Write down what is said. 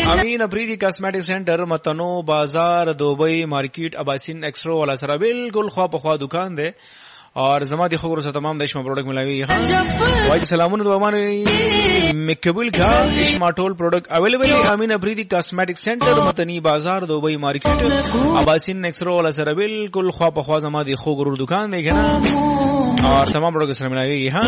امین افریدی کاسمیټک سنټر متنو بازار دوبئی مارکیټ اباسین ایکسرو والا سره بالکل خوا په خوا دکان دی اور زما دي خبرو سره تمام دشمه پروډکټ ملاوي ها وای سلامونه د امانه مکبل کا دشمه ټول پروډکټ اویلیبل امین افریدی کاسمیټک سنټر متنی بازار دوبئی مارکیټ اباسین ایکسرو والا سره بالکل خوا په خوا زما دي خبرو دکان دی کنه اور تمام پروډکټ سره ملاوي ها